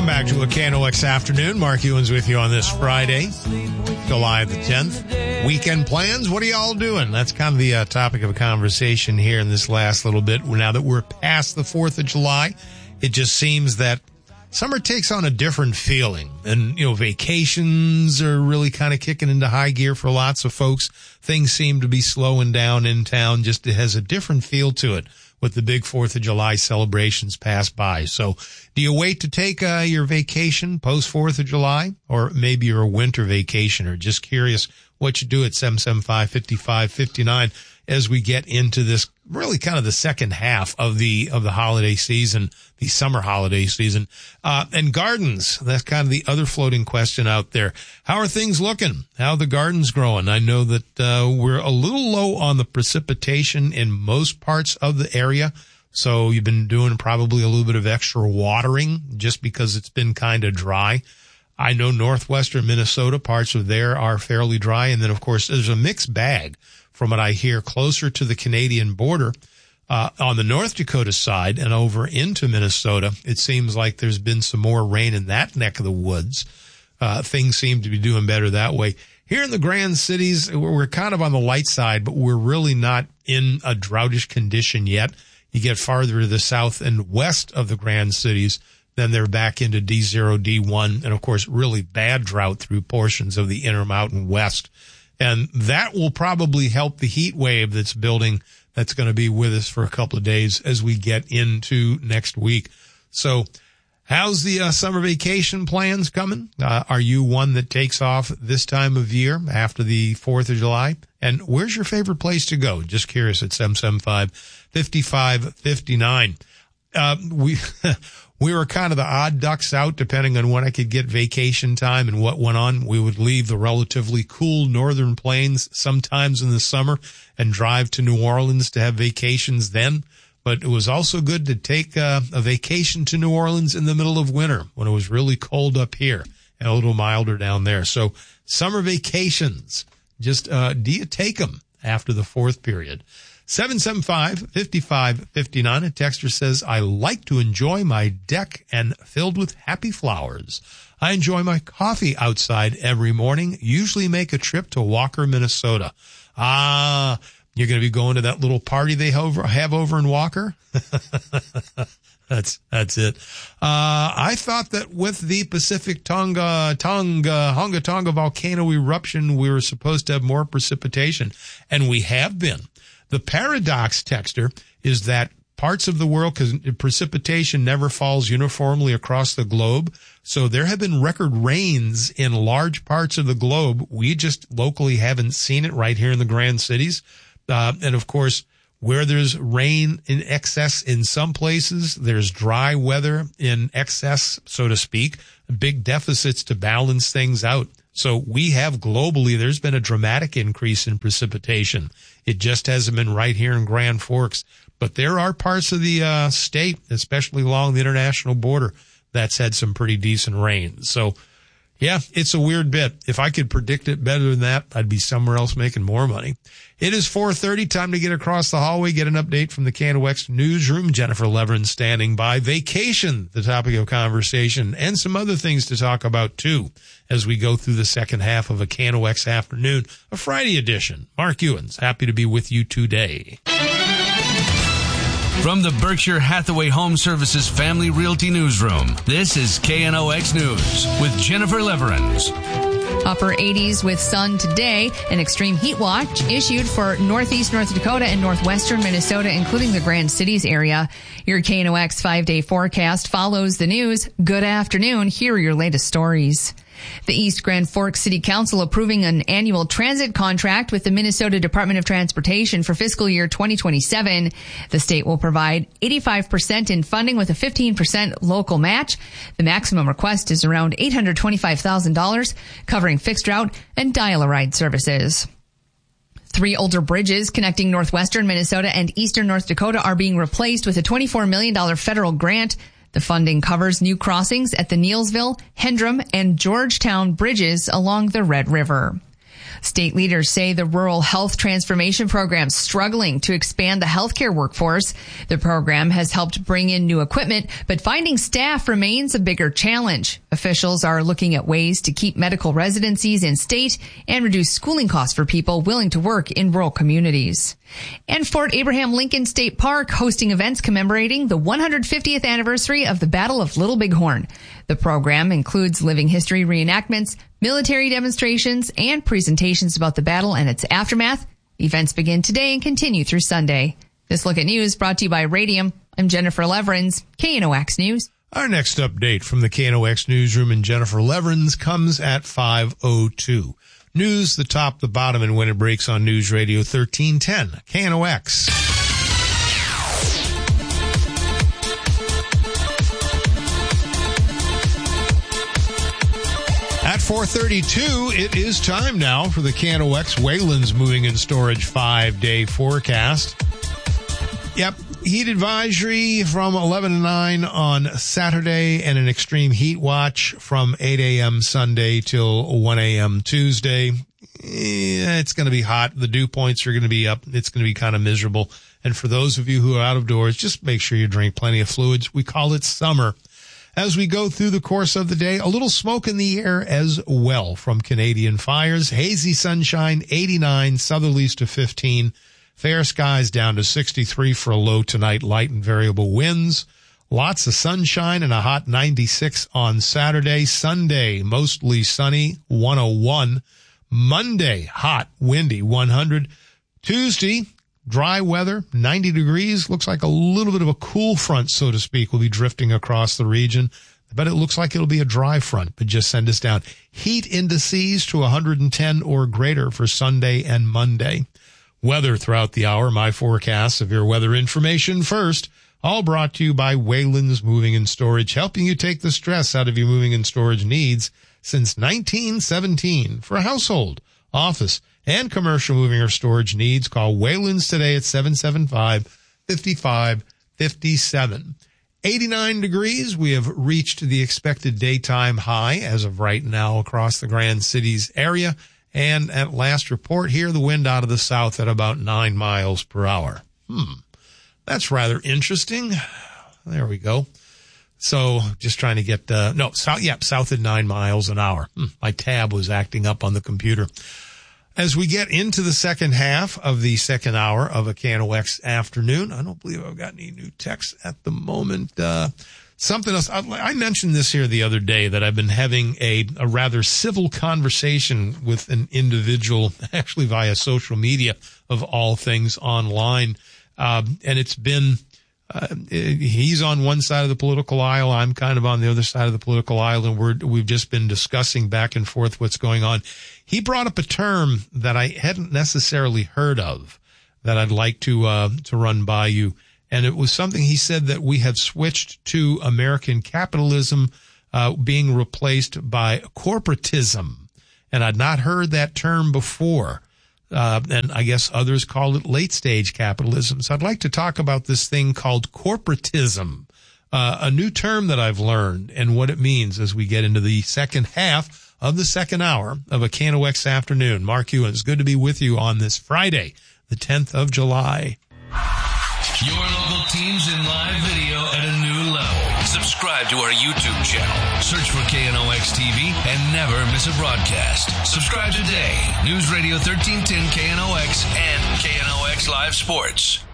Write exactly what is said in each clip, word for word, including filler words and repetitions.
Welcome back to a K N O X Afternoon. Mark Ewens with you on this Friday, July the tenth. Weekend plans, what are y'all doing? That's kind of the uh, topic of a conversation here in this last little bit. Now that we're past the fourth of July, it just seems that summer takes on a different feeling. And, you know, vacations are really kind of kicking into high gear for lots of folks. Things seem to be slowing down in town. Just it has a different feel to it with the big fourth of July celebrations pass by. So do you wait to take uh, your vacation post fourth of July? Or maybe you're a winter vacationer? Just curious what you do at seven seven five, five five five nine as we get into this really kind of the second half of the of the holiday season, the summer holiday season. Uh, and gardens, that's kind of the other floating question out there. How are things looking? How are the gardens growing? I know that uh, we're a little low on the precipitation in most parts of the area. So you've been doing probably a little bit of extra watering just because it's been kind of dry. I know northwestern Minnesota, parts of there are fairly dry. And then, of course, there's a mixed bag from what I hear closer to the Canadian border. Uh, on the North Dakota side and over into Minnesota, it seems like there's been some more rain in that neck of the woods. Uh, things seem to be doing better that way. Here in the Grand Cities, we're kind of on the light side, but we're really not in a droughtish condition yet. You get farther to the south and west of the Grand Cities, then they're back into D zero, D one, and of course, really bad drought through portions of the Intermountain West. And that will probably help the heat wave that's building that's going to be with us for a couple of days as we get into next week. So how's the uh, summer vacation plans coming? Uh, are you one that takes off this time of year after the fourth of July? And where's your favorite place to go? Just curious at seven seven five, five five five nine. Uh, we, we were kind of the odd ducks out depending on when I could get vacation time and what went on. We would leave the relatively cool northern plains sometimes in the summer and drive to New Orleans to have vacations then. But it was also good to take uh, a vacation to New Orleans in the middle of winter when it was really cold up here and a little milder down there. So summer vacations, just uh, do you take them after the fourth period? seven seven five, five five five nine. A texter says, I like to enjoy my deck and filled with happy flowers. I enjoy my coffee outside every morning, usually make a trip to Walker, Minnesota. Ah, you're going to be going to that little party they have over in Walker? That's, that's it. Uh, I thought that with the Pacific Tonga, Tonga, Honga Tonga volcano eruption, we were supposed to have more precipitation, and we have been. The paradox, texter, is that parts of the world, because precipitation never falls uniformly across the globe, so there have been record rains in large parts of the globe. We just locally haven't seen it right here in the Grand Cities. Uh, and, of course, where there's rain in excess in some places, there's dry weather in excess, so to speak, big deficits to balance things out. So we have globally, there's been a dramatic increase in precipitation. It just hasn't been right here in Grand Forks. But there are parts of the uh, state, especially along the international border, that's had some pretty decent rain. So, yeah, it's a weird bit. If I could predict it better than that, I'd be somewhere else making more money. It is four thirty, time to get across the hallway, get an update from the K N O X newsroom. Jennifer Leverin standing by. Vacation, the topic of conversation, and some other things to talk about, too, as we go through the second half of a K N O X Afternoon, a Friday edition. Mark Ewens, happy to be with you today. From the Berkshire Hathaway Home Services Family Realty Newsroom, this is K N O X News with Jennifer Leverins. Upper eighties with sun today. An extreme heat watch issued for northeast North Dakota and northwestern Minnesota, including the Grand Cities area. Your K N O X five-day forecast follows the news. Good afternoon. Here are your latest stories. The East Grand Forks City Council approving an annual transit contract with the Minnesota Department of Transportation for fiscal year twenty twenty-seven. The state will provide eighty-five percent in funding with a fifteen percent local match. The maximum request is around eight hundred twenty-five thousand dollars, covering fixed route and dial-a-ride services. Three older bridges connecting northwestern Minnesota and eastern North Dakota are being replaced with a twenty-four million dollars federal grant. The funding covers new crossings at the Neilsville, Hendrum, and Georgetown bridges along the Red River. State leaders say the Rural Health Transformation Program is struggling to expand the healthcare workforce. The program has helped bring in new equipment, but finding staff remains a bigger challenge. Officials are looking at ways to keep medical residencies in state and reduce schooling costs for people willing to work in rural communities. And Fort Abraham Lincoln State Park hosting events commemorating the one hundred fiftieth anniversary of the Battle of Little Bighorn. The program includes living history reenactments, military demonstrations, and presentations about the battle and its aftermath. Events begin today and continue through Sunday. This Look at News brought to you by Radium. I'm Jennifer Leverins, K N O X News. Our next update from the K N O X newsroom and Jennifer Leverins comes at five oh two. News, the top, the bottom, and when it breaks on News Radio thirteen ten, K N O X. At four thirty-two, it is time now for the K N O X Wayland's Moving and Storage five-day forecast. Yep, heat advisory from eleven to nine on Saturday and an extreme heat watch from eight a.m. Sunday till one a.m. Tuesday. Yeah, it's going to be hot. The dew points are going to be up. It's going to be kind of miserable. And for those of you who are out of doors, just make sure you drink plenty of fluids. We call it summer. As we go through the course of the day, a little smoke in the air as well from Canadian fires. Hazy sunshine, eighty-nine, southerlies to fifteen. Fair skies down to sixty-three for a low tonight, light and variable winds. Lots of sunshine and a hot ninety-six on Saturday. Sunday, mostly sunny, one oh one. Monday, hot, windy, one hundred. Tuesday, dry weather, ninety degrees. Looks like a little bit of a cool front, so to speak, will be drifting across the region. But it looks like it'll be a dry front, but just send us down. Heat indices to one hundred ten or greater for Sunday and Monday. Weather throughout the hour, my forecast, severe weather information first, all brought to you by Wayland's Moving and Storage, helping you take the stress out of your moving and storage needs since nineteen seventeen. For household, office, and commercial moving or storage needs, call Wayland's today at seven seven five, five five five seven. eighty-nine degrees. We have reached the expected daytime high as of right now across the Grand Cities area. And at last report here, the wind out of the south at about nine miles per hour. Hmm. That's rather interesting. There we go. So just trying to get, uh, no, south, yep, south at nine miles an hour. Hmm. My tab was acting up on the computer. As we get into the second half of the second hour of a K N O X afternoon, I don't believe I've got any new texts at the moment. Uh, Something else, I mentioned this here the other day that I've been having a, a rather civil conversation with an individual, actually via social media of all things online. Um, and it's been, uh, he's on one side of the political aisle. I'm kind of on the other side of the political aisle. And we're, we've just been discussing back and forth what's going on. He brought up a term that I hadn't necessarily heard of that I'd like to, uh, to run by you. And it was something he said that we have switched to American capitalism uh, being replaced by corporatism. And I'd not heard that term before. Uh, and I guess others call it late stage capitalism. So I'd like to talk about this thing called corporatism, uh, a new term that I've learned and what it means as we get into the second half of the second hour of a K N O X afternoon. Mark Ewan, it's good to be with you on this Friday, the tenth of July. Your local teams in live video at a new level. Subscribe to our YouTube channel. Search for K N O X T V and never miss a broadcast. Subscribe today. News Radio thirteen ten K N O X and K N O X Live Sports.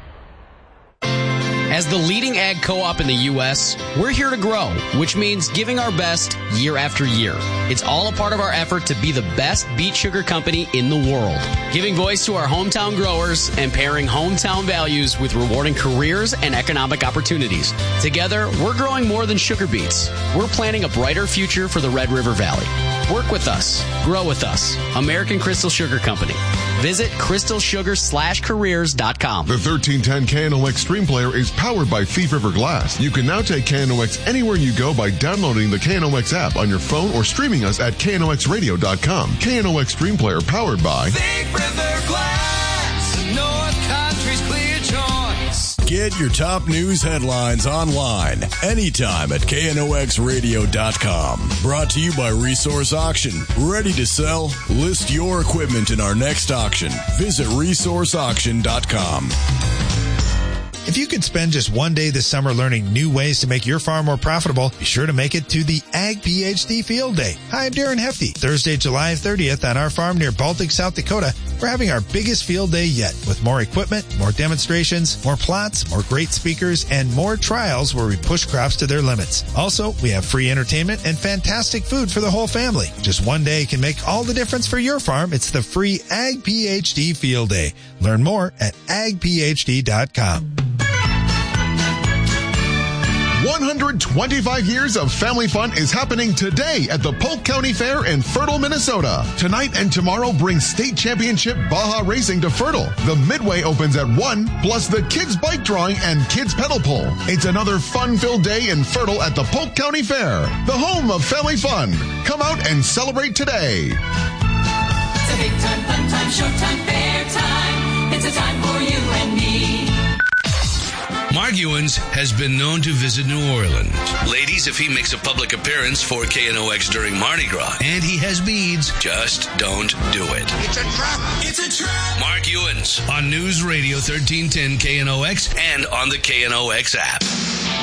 As the leading ag co-op in the U S, we're here to grow, which means giving our best year after year. It's all a part of our effort to be the best beet sugar company in the world, giving voice to our hometown growers and pairing hometown values with rewarding careers and economic opportunities. Together, we're growing more than sugar beets. We're planning a brighter future for the Red River Valley. Work with us. Grow with us. American Crystal Sugar Company. Visit crystal sugar slash careers dot com. The thirteen ten K N O X Stream Player is powered by Thief River Glass. You can now take K N O X anywhere you go by downloading the K N O X app on your phone or streaming us at K N O X radio dot com. K N O X Stream Player powered by Thief River Glass, North Country's clear choice. Get your top news headlines online anytime at K N O X radio dot com. Brought to you by Resource Auction. Ready to sell? List your equipment in our next auction. Visit resource auction dot com. If you could spend just one day this summer learning new ways to make your farm more profitable, be sure to make it to the Ag PhD Field Day. Hi, I'm Darren Hefty. Thursday, July thirtieth on our farm near Baltic, South Dakota, we're having our biggest field day yet with more equipment, more demonstrations, more plots, more great speakers, and more trials where we push crops to their limits. Also, we have free entertainment and fantastic food for the whole family. Just one day can make all the difference for your farm. It's the free Ag PhD Field Day. Learn more at ag p h d dot com. one hundred twenty-five years of family fun is happening today at the Polk County Fair in Fertile, Minnesota. Tonight and tomorrow bring state championship Baja Racing to Fertile. The Midway opens at one, plus the kids bike drawing and kids pedal pull. It's another fun-filled day in Fertile at the Polk County Fair, the home of family fun. Come out and celebrate today. It's a big time, fun time, showtime, fair time. It's a time for you and me. Mark Ewens has been known to visit New Orleans. Ladies, if he makes a public appearance for K N O X during Mardi Gras and he has beads, just don't do it. It's a trap. It's a trap. Mark Ewens on News Radio thirteen ten K N O X and on the K N O X app.